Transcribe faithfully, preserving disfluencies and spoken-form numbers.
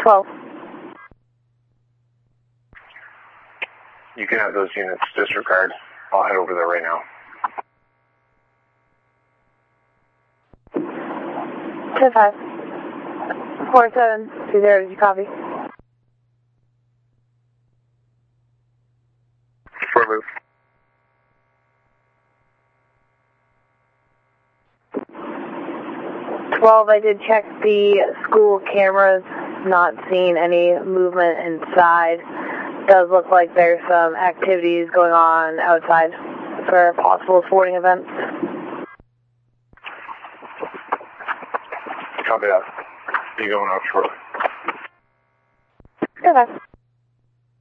twelve. You can have those units disregard. I'll head over there right now. ten five. four seven two zero, did you copy? Affirmative. twelve, I did check the school cameras, not seeing any movement inside. Does look like there's some activities going on outside for possible sporting events. Copy that. Be going out shortly. Okay.